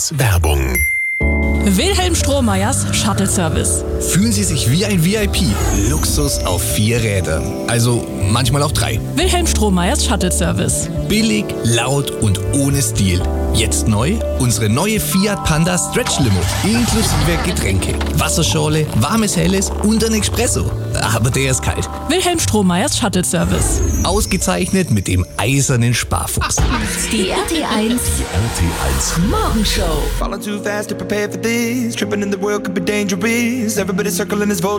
RT1 Werbung. Wilhelm Strohmeyers Shuttle Service. Fühlen Sie sich wie ein VIP. Luxus auf 4 Rädern. Also manchmal auch 3. Wilhelm Strohmeyers Shuttle Service. Billig, laut und ohne Stil. Jetzt neu unsere neue Fiat Panda Stretch Limo. Inklusive Getränke, Wasserschorle, warmes Helles und ein Espresso. Aber der ist kalt. Wilhelm Strohmeyers Shuttle Service. Ausgezeichnet mit dem eisernen Sparfuchs. Die RT1 Morgenshow. Falling too fast to prepare for this. Tripping in the world could be dangerous. Everybody circling his